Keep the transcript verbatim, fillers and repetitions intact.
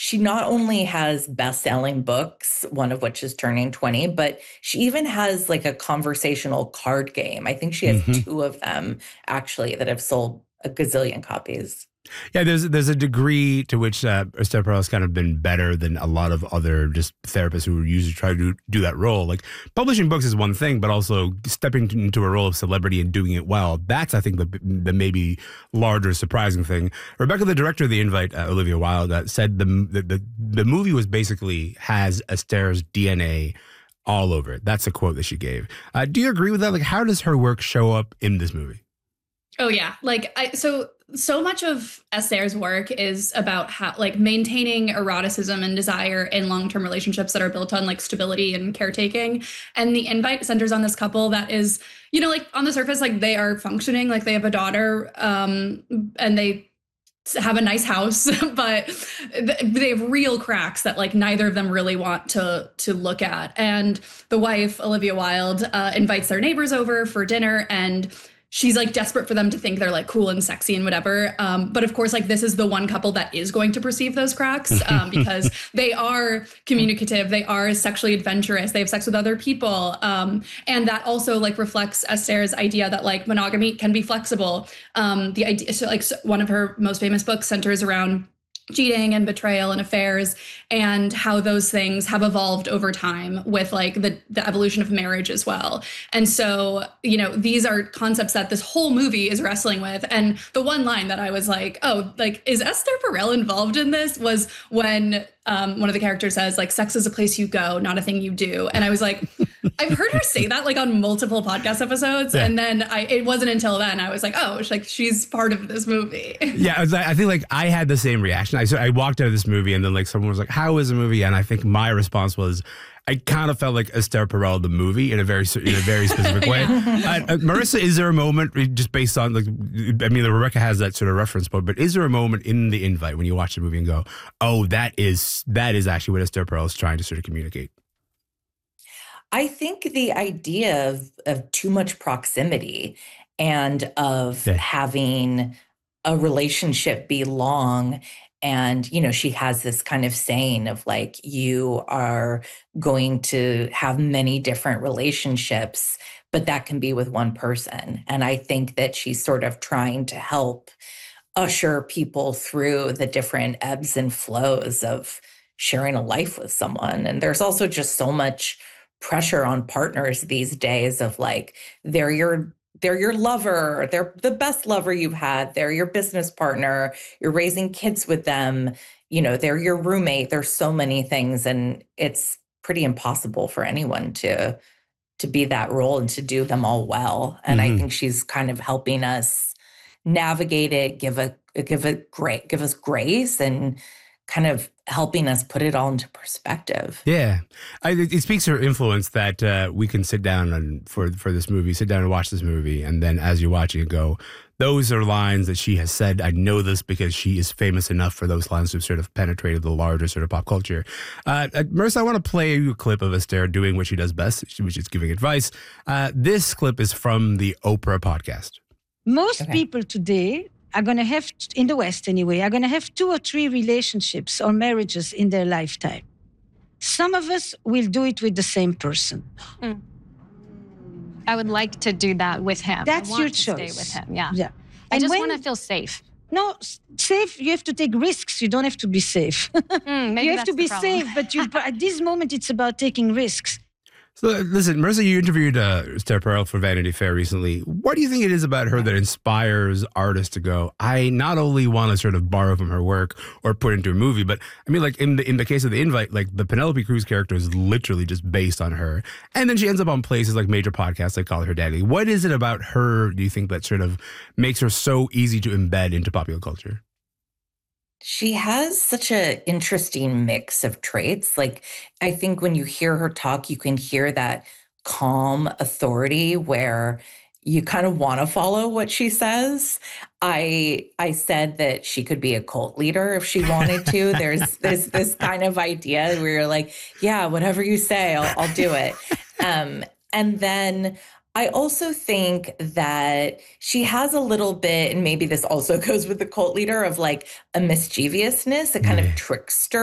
she not only has best-selling books, one of which is turning twenty, but she even has like a conversational card game. I think she has Mm-hmm. two of them actually that have sold a gazillion copies. Yeah, there's there's a degree to which uh, Esther Perel has kind of been better than a lot of other just therapists who usually try to do, do that role. Like publishing books is one thing, but also stepping into a role of celebrity and doing it well. That's, I think, the, the maybe larger surprising thing. Rebecca, the director of The Invite, uh, Olivia Wilde, uh, said the, the the the movie was basically has Esther's D N A all over it. That's a quote that she gave. Uh, do you agree with that? Like, how does her work show up in this movie? Oh, yeah. Like, I, so, so much of Esther's work is about how, like, maintaining eroticism and desire in long-term relationships that are built on, like, stability and caretaking. And The Invite centers on this couple that is, you know, like, on the surface, like, they are functioning, like, they have a daughter, um, and they have a nice house, but they have real cracks that, like, neither of them really want to to look at. And the wife, Olivia Wilde, uh, invites their neighbors over for dinner, and she's like desperate for them to think they're like cool and sexy and whatever. Um, but of course, like this is the one couple that is going to perceive those cracks um, because they are communicative. They are sexually adventurous. They have sex with other people. Um, and that also like reflects Esther's idea that like monogamy can be flexible. Um, the idea, so like so one of her most famous books centers around cheating and betrayal and affairs and how those things have evolved over time with like the, the evolution of marriage as well. And so, you know, these are concepts that this whole movie is wrestling with. And the one line that I was like, oh, like, is Esther Perel involved in this was when um, one of the characters says like, sex is a place you go, not a thing you do. And I was like, I've heard her say that like on multiple podcast episodes. Yeah. And then I, it wasn't until then I was like, oh, it's like she's part of this movie. Yeah. I, was like, I think like I had the same reaction. I, so I walked out of this movie and then like someone was like, how is the movie? And I think my response was, I kind of felt like Esther Perel, the movie, in a very in a very specific way. yeah. uh, uh, Marissa, is there a moment just based on like, I mean, Rebecca has that sort of reference point, but is there a moment in The Invite when you watch the movie and go, oh, that is that is actually what Esther Perel is trying to sort of communicate? I think the idea of, of too much proximity and of yeah. having a relationship be long. And, you know, she has this kind of saying of like, you are going to have many different relationships, but that can be with one person. And I think that she's sort of trying to help usher people through the different ebbs and flows of sharing a life with someone. And there's also just so much pressure on partners these days of like, they're your They're your lover. They're the best lover you've had. They're your business partner. You're raising kids with them. You know, they're your roommate. There's so many things. And it's pretty impossible for anyone to, to be that role and to do them all well. And mm-hmm. I think she's kind of helping us navigate it, give a, give it great, give us grace and kind of helping us put it all into perspective. Yeah. I, it speaks to her influence that uh, we can sit down and for, for this movie, sit down and watch this movie. And then as you're watching it go, those are lines that she has said. I know this because she is famous enough for those lines to have sort of penetrated the larger sort of pop culture. Uh, uh, Marissa, I want to play you a clip of Esther doing what she does best, which is giving advice. Uh, this clip is from the Oprah podcast. Most okay. people today are going to have, in the West anyway, are going to have two or three relationships or marriages in their lifetime. Some of us will do it with the same person. Mm. I would like to do that with him. That's I want your to choice. Stay with him, yeah. Yeah. I And just when- want to feel safe. No, safe, you have to take risks. You don't have to be safe. Mm, maybe you have that's to the be problem. safe, but you, but at this moment, it's about taking risks. So listen, Marissa, you interviewed uh, Esther Perel for Vanity Fair recently. What do you think it is about her that inspires artists to go, I not only want to sort of borrow from her work or put into a movie, but I mean, like in the in the case of The Invite, like the Penelope Cruz character is literally just based on her. And then she ends up on places like major podcasts like Call Her Daddy. What is it about her, do you think, that sort of makes her so easy to embed into popular culture? She has such an interesting mix of traits. Like, I think when you hear her talk, you can hear that calm authority where you kind of want to follow what she says. I I said that she could be a cult leader if she wanted to. There's this this kind of idea where you're like, yeah, whatever you say, I'll, I'll do it. Um, and then I also think that she has a little bit, and maybe this also goes with the cult leader, of like a mischievousness, a kind Yeah. of trickster